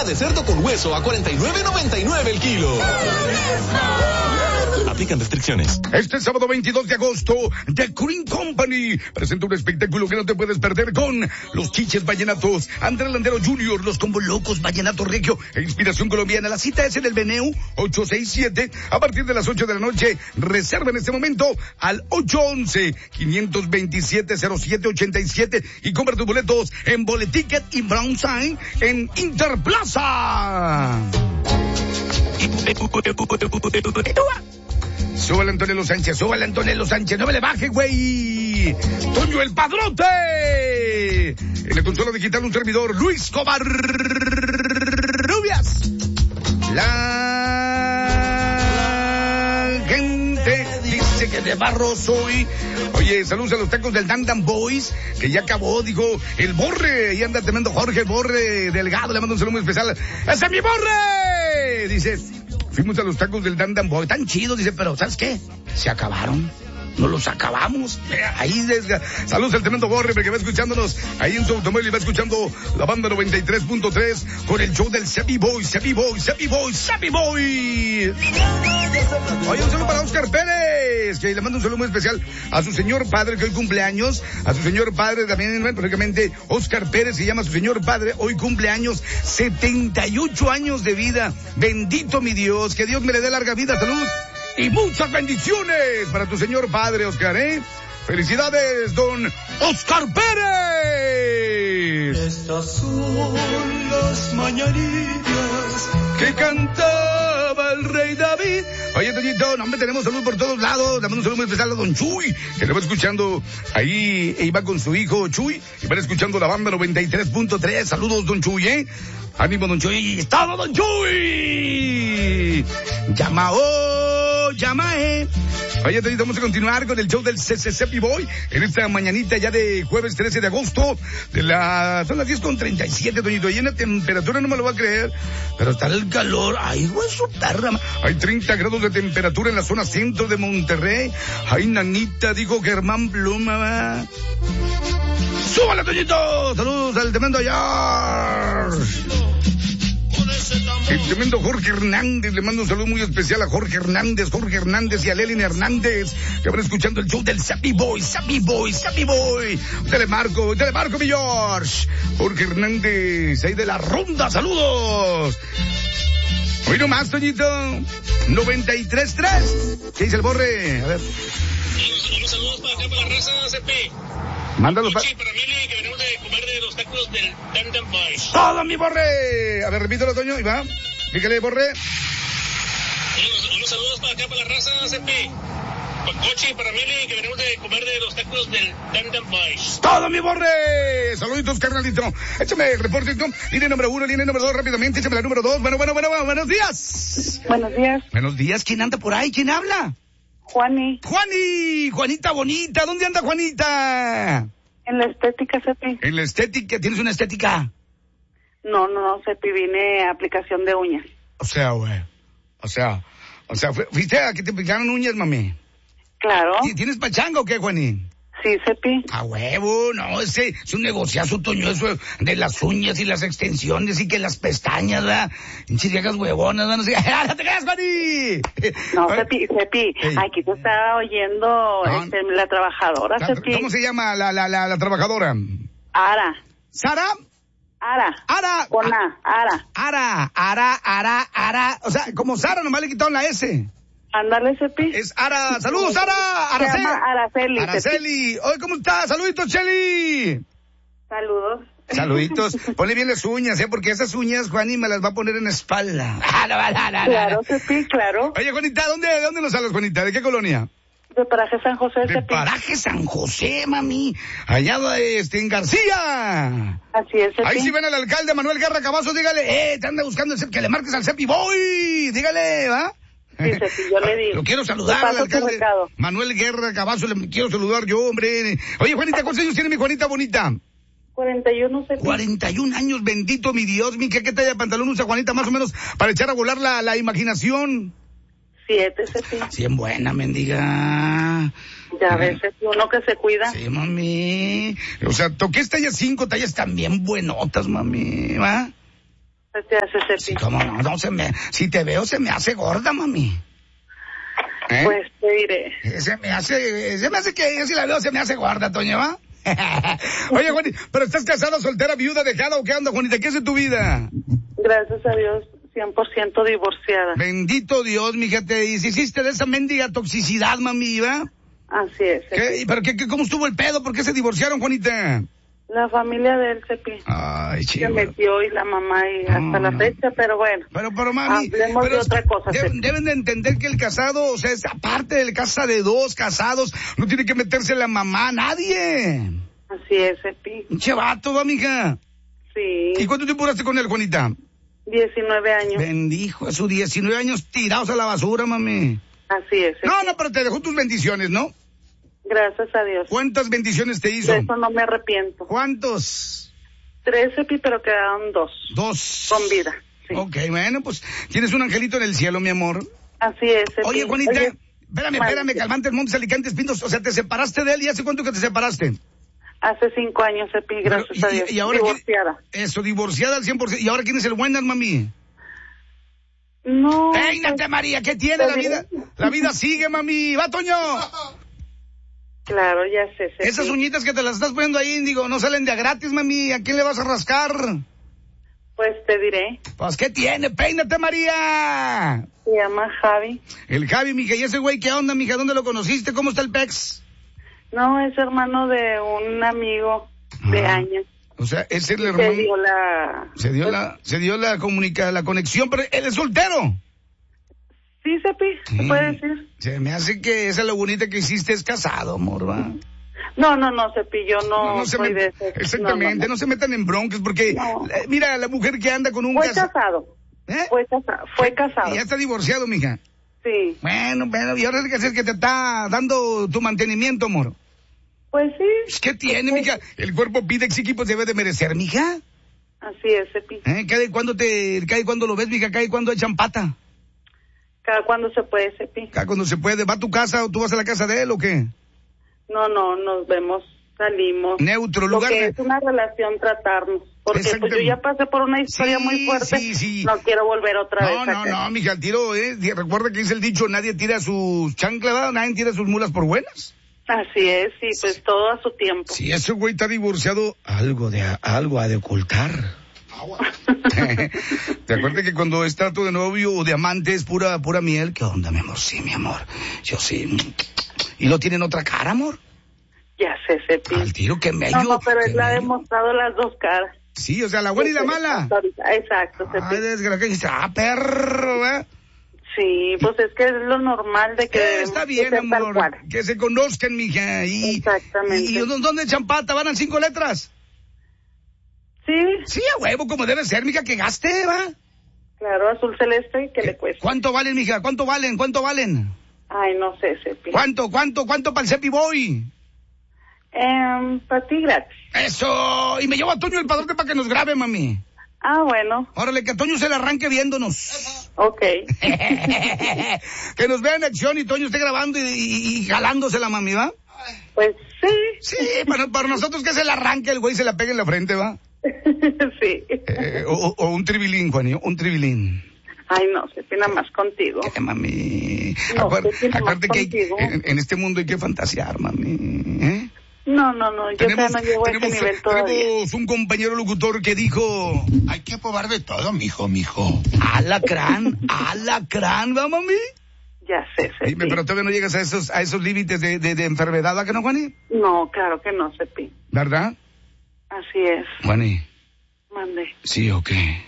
pierna de cerdo con hueso a $49.99 el kilo. Aplican restricciones. Este sábado 22 de agosto, The Green Company presenta un espectáculo que no te puedes perder con los Chiches Vallenatos, Andrés Landero Jr., los Combo Locos, Vallenato Regio e Inspiración Colombiana. La cita es en el Beneu 867 a partir de las 8 de la noche. Reserva en este momento al 811-527-0787 y compra tus boletos en Boleticket y Brown Sign en Interplaza. Súbale Antonio Sánchez, no me le baje, güey. Toño el Padrote. En la consola digital un servidor, Luis Covarrubias. La gente dice que de barro soy. Oye, saludos a los tacos del Dan Dan Boys, que ya acabó, dijo el Borre. Ahí anda tremendo Jorge, el Borre Delgado, le mando un saludo muy especial. ¡Ese es mi Borre! Dice, fuimos a los tacos del Dan Dan Boy, tan chidos, dice, pero ¿sabes qué? Se acabaron. No los acabamos. Ahí saludos al tremendo Borre, porque va escuchándonos ahí en su automóvil y va escuchando la banda 93.3 con el show del Sebi Boy. Oye, un saludo para Oscar Pérez, que le mando un saludo muy especial a su señor padre, que hoy cumpleaños. A su señor padre también, prácticamente Oscar Pérez, se llama su señor padre, hoy cumpleaños, 78 años de vida. Bendito mi Dios, que Dios me le dé larga vida, salud y muchas bendiciones para tu señor padre, Oscar, ¿eh? Felicidades, don Oscar Pérez. Estas son las mañanitas que cantaba el rey David. Oye, Toñito, no, hombre, tenemos salud por todos lados. Damos un saludo muy especial a don Chuy, que le va escuchando ahí, e iba con su hijo Chuy, y van escuchando la banda 93.3. Saludos, don Chuy, ¿eh? Ánimo, don Chuy. ¡Estado, don Chuy! Llama, Oye, Toñito, vamos a continuar con el show del CCC Boy en esta mañanita ya de jueves 13 de agosto. Son las 10:37, Toñito. Y en la temperatura no me lo va a creer, pero está el calor. Ay, güey, su perra. Hay 30 grados de temperatura en la zona centro de Monterrey. Ay, nanita, dijo Germán Pluma. ¡Súbale, Toñito! Saludos al tremendo George. El tremendo Jorge Hernández, le mando un saludo muy especial a Jorge Hernández y a Lelin Hernández, que van escuchando el show del Sappy Boy. Telemarco, mi George. Jorge Hernández, ahí de la ronda, saludos. Hoy nomás, Toñito, 93.3. ¿Qué dice el Borre? A ver. Unos saludos para acá, para la raza, CP. Mándalo para Mili, que venimos de comer de los tacos del Dan Dan Boys. ¡Todo, mi Borre! A ver, repítelo, Toño, y va. Fíjale, Borre. Unos saludos para acá, para la raza, CP. Para Cochi y para Mili, que venimos de comer de los tacos del Dan Dan Boys. ¡Todo, mi Borre! Saluditos, carnalito. Échame el reporte, línea número 1, línea número 2, rápidamente. Échame la número 2. Bueno, buenos días. Buenos días. Buenos días. ¿Quién anda por ahí? ¿Quién habla? Juanita bonita, ¿dónde anda Juanita? En la estética, Cepi. ¿En la estética? ¿Tienes una estética? No, Cepi, vine a aplicación de uñas. O sea, güey. O sea, ¿fuiste a que te picaron uñas, mami? Claro. ¿Tienes pachanga o qué, Juanín? Sí, Cepi. A huevo, no, es un negociazo, Toño, eso de las uñas y las extensiones y que las pestañas, ¿verdad? Pinches viejas huevonas, ¿no? No sé, ¡no te quedas, Juaní! No, Cepi, aquí te está oyendo la trabajadora, Cepi. ¿Cómo se llama la trabajadora? Ara. ¿Sara? Ara. Con A, Ara. O sea, como Sara, nomás le quitaron la S. Ándale, Cepi. Es Ara. ¡Saludos, Ara! Se llama Araceli. Oye, ¿cómo estás? ¡Saluditos, Cheli! Saluditos. Ponle bien las uñas, porque esas uñas, Juani, me las va a poner en la espalda. Claro, Cepi, claro. Oye, Juanita, ¿dónde nos hablas, Juanita? ¿De qué colonia? De Paraje San José, De Cepi. Paraje San José, mami. Allá, en García. Así es, Cepi. Ahí sí ven al alcalde Manuel Guerra Cavazos, dígale, te anda buscando que le marques al Cepi Boy. Dígale, ¿va? Sí, Cepi, yo le digo. Lo quiero saludar al alcalde Manuel Guerra Cavazos, le quiero saludar yo, hombre. Oye, Juanita, ¿cuántos años tiene mi Juanita bonita? 41, Cepi. 41 años, bendito mi Dios, mi, ¿qué talla de pantalón usa Juanita más o menos para echar a volar la imaginación? 7, Cepi. 100 buena, mendiga. Ya ves, Cepi, uno que se cuida. Sí, mami. O sea, toqué tallas 5, tallas también buenotas, mami, ¿va? Se te hace, Cepi. Sí, cómo no, si te veo se me hace gorda, mami. Pues te diré. Se me hace que yo si la veo se me hace gorda, Toño, ¿va? Oye, Juani, ¿pero estás casada, soltera, viuda, dejada o qué onda, Juanita? ¿Qué es de tu vida? Gracias a Dios, 100% divorciada. Bendito Dios, mija, te deshiciste de esa mendiga toxicidad, mami, ¿va? Así es, Cepi. ¿Pero cómo estuvo el pedo? ¿Por qué se divorciaron, Juanita? La familia de él, Cepi. Ay, chico. Se metió y la mamá y hasta la fecha, pero bueno. Pero mami. Hablemos de otra cosa, deben de entender que el casado, o sea, es aparte del casa de dos casados, no tiene que meterse la mamá, nadie. Así es, Cepi. Che vato, va, mija. Sí. ¿Y cuánto tiempo duraste con él, Juanita? 19 años. Bendijo, a sus 19 años tirados a la basura, mami. Así es, Cepi. No, pero te dejó tus bendiciones, ¿no? Gracias a Dios. ¿Cuántas bendiciones te hizo? De eso no me arrepiento. ¿Cuántos? 3, Cepi, pero quedaron 2. 2. Con vida, sí. Ok, bueno, pues tienes un angelito en el cielo, mi amor. Así es, Cepi. Oye, Juanita, espérame, Calmantes, Montes, Alicantes, Pintos, o sea, ¿te separaste de él y hace cuánto que te separaste? Hace 5 años, Cepi, gracias a Dios. Y ahora divorciada. Eso, divorciada al 100%. ¿Y ahora quién es el buenas, mami? No. Peínate, María, ¿qué tiene la vida? La vida sigue, mami. ¡Va, Toño! Claro, ya sé, Cepi. Esas uñitas que te las estás poniendo ahí, Índigo, no salen de a gratis, mami. ¿A quién le vas a rascar? Pues te diré. Pues, ¿qué tiene? Peínate, María. Se llama Javi. El Javi, mija. ¿Y ese güey qué onda, mija? ¿Dónde lo conociste? ¿Cómo está el pex? No, es hermano de un amigo de años. O sea, es el hermano. Se dio la conexión, pero él es soltero. Sí, Cepi, se puede decir. Se me hace que esa lo bonita que hiciste es casado, amor, ¿va? No, Cepi, yo no soy de ese. Exactamente, no se metan en broncas porque, mira, la mujer que anda con un casado. Fue casado. Y ya está divorciado, mija. Sí. Bueno, y ahora qué hacer que te está dando tu mantenimiento, amor. Pues sí. ¿Qué tiene, mija? El cuerpo pide, exige, pues debe de merecer, mija. Así es, Cepi. ¿Cada cuándo lo ves, mija? ¿Cada cuándo echan pata? Cada cuando se puede, Cepi. Cada cuando se puede. ¿Va a tu casa o tú vas a la casa de él o qué? No, nos vemos, salimos. Neutro, lugar. Porque es una relación tratarnos. Porque pues yo ya pasé por una historia muy fuerte. Sí. No quiero volver otra vez. No, mija, al tiro, recuerda que dice el dicho, nadie tira sus chanclas, ¿verdad? Nadie tira sus mulas por buenas. Así es, sí, pues todo a su tiempo. Si ese güey está divorciado, algo ha de ocultar. ¿Te acuerdas que cuando es trato de novio o de amante es pura miel? ¿Qué onda, mi amor? Sí, mi amor. Yo sí. ¿Y lo tienen otra cara, amor? Ya sé, Cepi. Al tiro, que medio. No, pero él ha demostrado las dos caras. Sí, o sea, la buena y la mala. Exacto, Cepi. Ay, desgraciado. Perro, ¿eh? Sí, pues es que es lo normal de que... Está bien, amor. Que se conozcan, mija. Exactamente. ¿Y dónde echan pata? ¿Van a 5 letras? Sí. Sí, a huevo, como debe ser, mija, que gaste, ¿va? Claro, azul celeste, que le cuesta. ¿Cuánto valen, mija? ¿Cuánto valen? Ay, no sé, Cepi. ¿Cuánto para el Cepi Boy? Para ti gratis. Eso, y me llevo a Toño el padrote para que nos grabe, mami. Ah, bueno. Órale, que Toño se le arranque viéndonos. Ok. Que nos vea en acción y Toño esté grabando y jalándosela, mami, ¿va? Pues sí. Sí, para nosotros que se le arranque el güey se la pegue en la frente, ¿va? Sí. O un tribilín, Juanillo, un tribilín. Ay, no, se tiene más contigo. Mami. No, acuérdate que en este mundo hay que fantasear, mami. No, yo ya no llego a ese nivel todavía. Tenemos un compañero locutor que dijo... Hay que probar de todo, mijo. Alacrán, ¿va, mami? Ya sé, Cepi. Dime, pero todavía no llegas a esos límites de enfermedad, ¿va que no, Juani? No, claro que no, Cepi. ¿Verdad? Así es. Juani. Mande. ¿Sí o qué?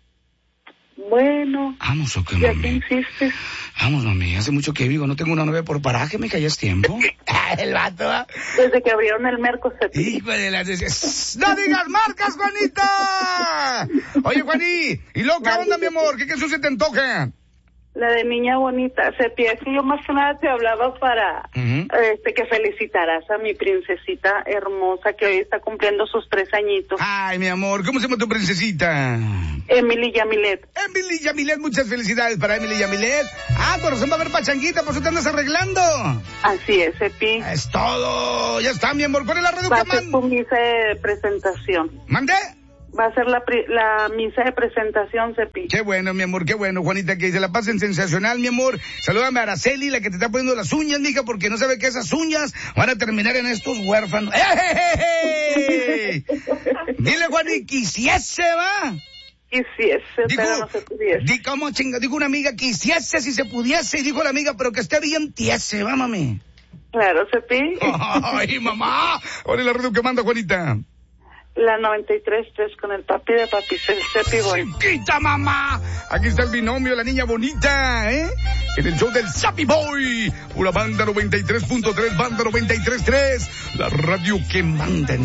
Bueno. ¿Vamos o qué, mami? ¿Ya que insistes? Vamos, mami. Hace mucho que vivo. No tengo una novia por paraje. Me callas tiempo. El vato, ¿va? Desde que abrieron el Merco, Cepi. Hijo de las... ¡No digas marcas, Juanita! Oye, Juaní, ¿y luego qué onda, mi amor? ¿Qué se te antoja? La de niña bonita, Cepi, es que yo más que nada te hablaba para que felicitaras a mi princesita hermosa que hoy está cumpliendo sus 3 añitos. Ay, mi amor, ¿cómo se llama tu princesita? Emily Yamilet. Emily Yamilet, muchas felicidades para Emily Yamilet. Corazón, va a haber pachanguita, por eso te andas arreglando. Así es, Cepi. Es todo, ya está, mi amor. ¿Cuál es la radio que manda? Tu misa de presentación. ¿Mande? Va a ser la misa de presentación, Cepi. Qué bueno, mi amor, qué bueno, Juanita, que se la pasen sensacional, mi amor. Salúdame a Araceli, la que te está poniendo las uñas, mija, porque no sabe que esas uñas van a terminar en estos huérfanos. ¡Eh! Dile, Juanita, quisiese, va. Quisiese, pero no se pudiese. ¿Cómo chinga? Dijo una amiga, quisiese si se pudiese, y dijo la amiga, pero que esté bien tiese, va, mami. Claro, Cepi. Ay, mamá. Ahora la radio que manda, Juanita. La 93.3 con el papi de papi, el Cepi Boy. ¡Quita, mamá! Aquí está el binomio, la niña bonita, ¿eh? En el show del Cepi Boy. Una banda 93.3, banda 93.3. La radio que manda.